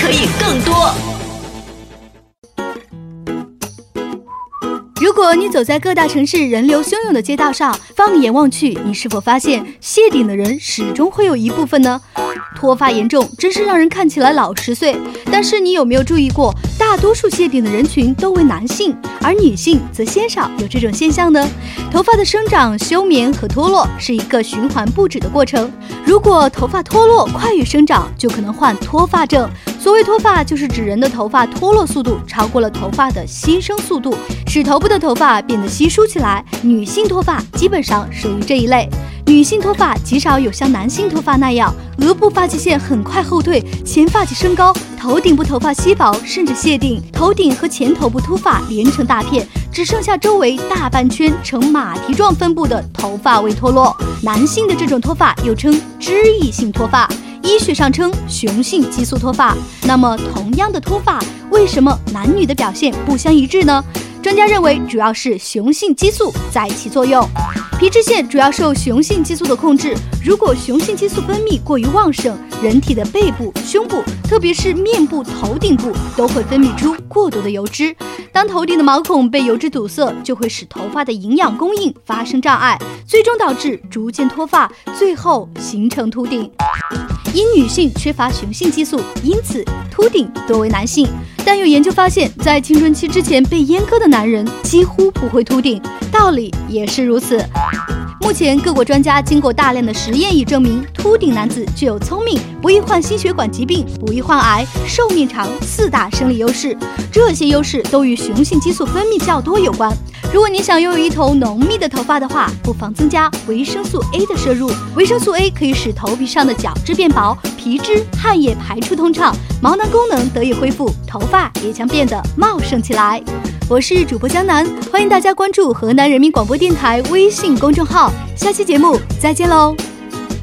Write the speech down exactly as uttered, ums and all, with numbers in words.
可以更多。 如果你走在各大城市人流汹涌的街道上，放眼望去，你是否发现谢顶的人始终会有一部分呢？脱发严重，真是让人看起来老十岁。但是你有没有注意过，大多数谢顶的人群都为男性，而女性则鲜少有这种现象呢？头发的生长、休眠和脱落是一个循环不止的过程。如果头发脱落快于生长，就可能患脱发症。所谓脱发，就是指人的头发脱落速度超过了头发的新生速度，使头部的头发变得稀疏起来。女性脱发基本上属于这一类。女性脱发极少有像男性脱发那样，额部发际线很快后退，前发际升高，头顶部头发稀薄甚至谢顶，头顶和前头部秃发连成大片，只剩下周围大半圈呈马蹄状分布的头发未脱落。男性的这种脱发又称脂溢性脱发，医学上称雄性激素脱发。那么同样的脱发，为什么男女的表现不相一致呢？专家认为主要是雄性激素在起作用。皮脂腺主要受雄性激素的控制，如果雄性激素分泌过于旺盛，人体的背部、胸部，特别是面部、头顶部都会分泌出过多的油脂。当头顶的毛孔被油脂堵塞，就会使头发的营养供应发生障碍，最终导致逐渐脱发，最后形成秃顶。因女性缺乏雄性激素，因此秃顶多为男性。但有研究发现，在青春期之前被阉割的男人几乎不会秃顶，道理也是如此。目前各国专家经过大量的实验已证明，秃顶男子具有聪明、不易患心血管疾病、不易患癌、寿命长四大生理优势。这些优势都与雄性激素分泌较多有关。如果你想拥有一头浓密的头发的话，不妨增加维生素 A 的摄入。维生素 A 可以使头皮上的角质变薄，皮脂、汗液排出通畅，毛囊功能得以恢复，头发也将变得茂盛起来。我是主播江南，欢迎大家关注河南人民广播电台微信公众号，下期节目再见喽。